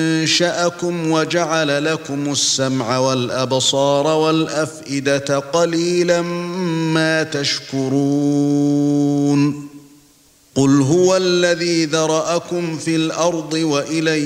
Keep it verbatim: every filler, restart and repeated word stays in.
أَنشَأَكُمْ وَجَعَلَ لَكُمُ السَّمْعَ وَالْأَبْصَارَ وَالْأَفْئِدَةَ قَلِيلًا مَا تَشْكُرُونَ قُلْ هُوَ الَّذِي ذَرَأَكُمْ فِي الْأَرْضِ وَإِلَيْهِ